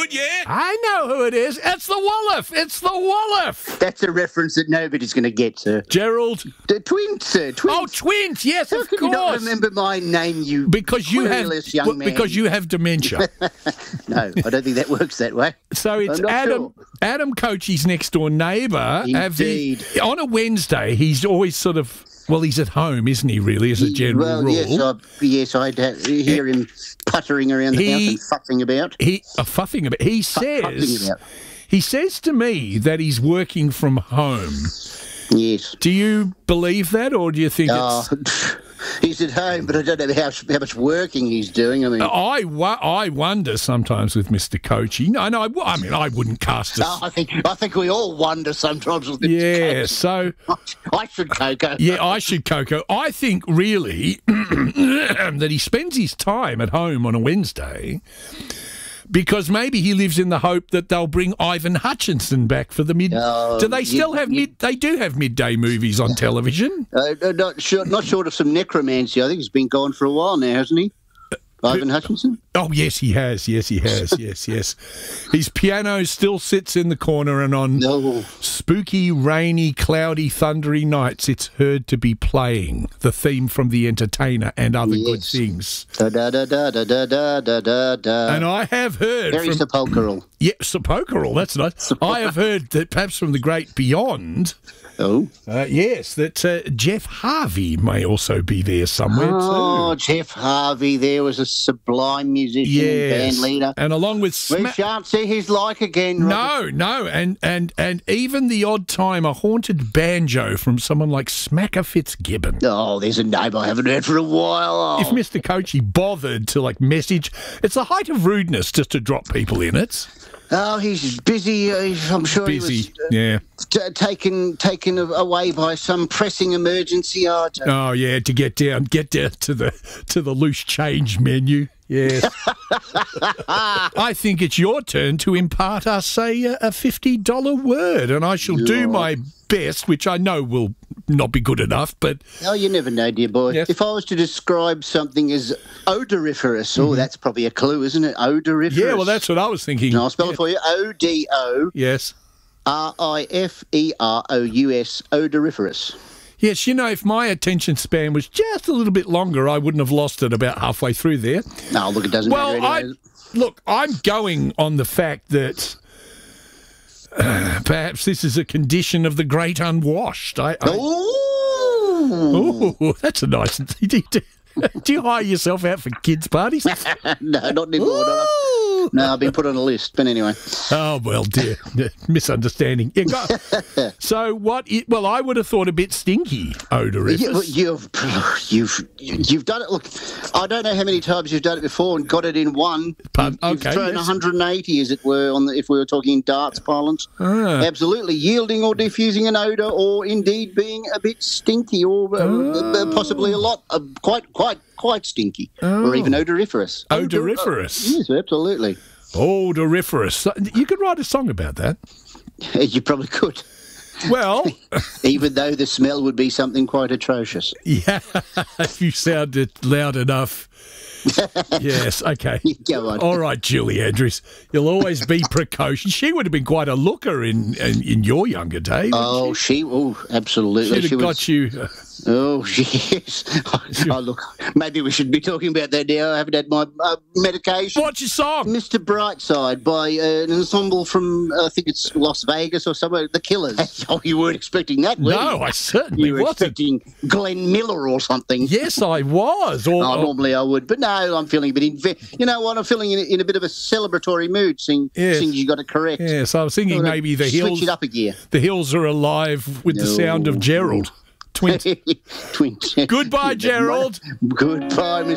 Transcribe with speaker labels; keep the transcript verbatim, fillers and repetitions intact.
Speaker 1: good, yeah?
Speaker 2: I know who it is. It's the Wolof. It's the Wolof.
Speaker 3: That's a reference that nobody's going to get, sir.
Speaker 2: Gerald.
Speaker 3: The twins, sir. Twins.
Speaker 2: Oh, twins. Yes,
Speaker 3: How
Speaker 2: of
Speaker 3: can
Speaker 2: course.
Speaker 3: you not remember my name, you
Speaker 2: because you have
Speaker 3: querulous young
Speaker 2: well,
Speaker 3: man?
Speaker 2: because you have dementia.
Speaker 3: No, I don't think that works that way.
Speaker 2: So it's
Speaker 3: I'm not
Speaker 2: Adam
Speaker 3: sure.
Speaker 2: Adam Coachey's next door neighbour.
Speaker 3: Indeed.
Speaker 2: Have he, on a Wednesday, he's always sort of well, he's at home, isn't he? Really, as a general
Speaker 3: well,
Speaker 2: rule.
Speaker 3: yes, I, yes, I'd uh, hear him puttering around the
Speaker 2: He-
Speaker 3: house and fussing about.
Speaker 2: He a fuffing about. He
Speaker 3: fuffing
Speaker 2: says
Speaker 3: about.
Speaker 2: he says to me that he's working from home.
Speaker 3: Yes.
Speaker 2: Do you believe that, or do you think
Speaker 3: Oh,
Speaker 2: it's?
Speaker 3: he's at home, but I don't know how, how much working he's doing. I mean,
Speaker 2: I, wo- I wonder sometimes with Mister Coachey. No, no, I, w- I mean I wouldn't cast us.
Speaker 3: oh, I think I think we all wonder sometimes. With this
Speaker 2: yeah,
Speaker 3: case.
Speaker 2: so
Speaker 3: I should, Coco.
Speaker 2: yeah, I should, Coco. I think really that he spends his time at home on a Wednesday because maybe he lives in the hope that they'll bring Ivan Hutchinson back for the mid.
Speaker 3: Oh,
Speaker 2: do they
Speaker 3: you-
Speaker 2: still have
Speaker 3: you-
Speaker 2: mid? They do have midday movies on television.
Speaker 3: Uh, uh, not short, not short of some necromancy. I think he's been gone for a while now, hasn't he? Ivan Hutchinson.
Speaker 2: Oh, yes, he has. Yes, he has. Yes, yes. His piano still sits in the corner, and on
Speaker 3: No.
Speaker 2: spooky, rainy, cloudy, thundery nights, it's heard to be playing the theme from The Entertainer and other good
Speaker 3: Yes.
Speaker 2: things.
Speaker 3: Da da da da da da da da da da.
Speaker 2: And I have heard
Speaker 3: Very
Speaker 2: from...
Speaker 3: sepulchral.
Speaker 2: Yeah, sepulchral, that's nice. I have heard that perhaps from the great beyond,
Speaker 3: Oh.
Speaker 2: uh, yes, that uh, Jeff Harvey may also be there somewhere
Speaker 3: Oh,
Speaker 2: too.
Speaker 3: Jeff Harvey, there was a sublime musician and band leader.
Speaker 2: and along with...
Speaker 3: We
Speaker 2: Sma-
Speaker 3: shan't see his like again, Robert.
Speaker 2: No, no, and, and and even the odd time a haunted banjo from someone like Smacker Fitzgibbon.
Speaker 3: Oh, there's a name I haven't heard for a while. Oh.
Speaker 2: If Mister Coachey bothered to like message, it's the height of rudeness just to drop people in it.
Speaker 3: Oh, he's busy. Uh, I'm sure
Speaker 2: Busy,
Speaker 3: he was uh,
Speaker 2: yeah.
Speaker 3: t- taken taken a- away by some pressing emergency. Oh, I don't-
Speaker 2: Oh yeah, to get down, get down to the to the loose change menu. Yes. I think it's your turn to impart us a a fifty dollar word, and I shall do
Speaker 3: Yeah.
Speaker 2: my best, which I know will not be good enough, but
Speaker 3: Oh, you never know, dear boy.
Speaker 2: Yes.
Speaker 3: If I was to describe something as odoriferous, oh, that's probably a clue, isn't it? Odoriferous.
Speaker 2: Mm-hmm. yeah, well, that's what I was thinking.
Speaker 3: And I'll spell it for you. O D O
Speaker 2: Yes.
Speaker 3: R I F E R O U S. Odoriferous.
Speaker 2: Yes, you know, if my attention span was just a little bit longer, I wouldn't have lost it about halfway through there.
Speaker 3: No, look, it doesn't
Speaker 2: Well,
Speaker 3: matter
Speaker 2: I
Speaker 3: anyway.
Speaker 2: look, I'm going on the fact that uh, perhaps this is a condition of the great unwashed. I, I,
Speaker 3: Ooh.
Speaker 2: oh, that's a nice. Do you, do you hire yourself out for kids' parties?
Speaker 3: No, not anymore. No,
Speaker 2: Ooh.
Speaker 3: no, I've been put on a list. But anyway.
Speaker 2: Oh well, dear, misunderstanding. Yeah, go. So what? It, well, I would have thought a bit stinky odorous.
Speaker 3: You, you've, you've, you've done it. Look, I don't know how many times you've done it before and got it in one.
Speaker 2: Pardon?
Speaker 3: You've
Speaker 2: Okay,
Speaker 3: thrown
Speaker 2: yes.
Speaker 3: one hundred eighty, as it were, on the, if we were talking darts parlance.
Speaker 2: Ah.
Speaker 3: Absolutely, yielding or diffusing an odour, or indeed being a bit stinky, or uh, uh, possibly a lot, uh, quite, quite, quite stinky, or even odoriferous.
Speaker 2: Odoriferous.
Speaker 3: Yes, absolutely.
Speaker 2: Odoriferous. You could write a song about that.
Speaker 3: You probably could,
Speaker 2: Well,
Speaker 3: even though the smell would be something quite atrocious.
Speaker 2: yeah, if you sounded loud enough. Yes, okay.
Speaker 3: Go on.
Speaker 2: All right, Julie Andrews. You'll always be precocious. She would have been quite a looker in in, in your younger day. wouldn't
Speaker 3: Oh, she, oh, absolutely.
Speaker 2: She'd
Speaker 3: she
Speaker 2: have
Speaker 3: was,
Speaker 2: got you. uh,
Speaker 3: Oh, yes. Oh, look, maybe we should be talking about that now. I haven't had my uh, medication.
Speaker 2: What's your song?
Speaker 3: Mister Brightside by uh, an ensemble from, uh, I think it's Las Vegas or somewhere, The Killers. Oh, you weren't expecting that, were
Speaker 2: No,
Speaker 3: you?
Speaker 2: I certainly
Speaker 3: You were
Speaker 2: wasn't.
Speaker 3: expecting Glenn Miller or something.
Speaker 2: Yes, I was. Or,
Speaker 3: Oh,
Speaker 2: or-
Speaker 3: normally I would, but no, I'm feeling a bit. Inve- you know what? I'm feeling in, in a bit of a celebratory mood. Seeing
Speaker 2: Yes.
Speaker 3: things you got to correct.
Speaker 2: yes, I was thinking
Speaker 3: Sort of
Speaker 2: maybe the
Speaker 3: switch
Speaker 2: hills.
Speaker 3: it up a gear.
Speaker 2: The hills are alive with the
Speaker 3: No.
Speaker 2: sound of Gerald. Twin.
Speaker 3: Twin.
Speaker 2: Goodbye, Gerald.
Speaker 3: Goodbye, Mister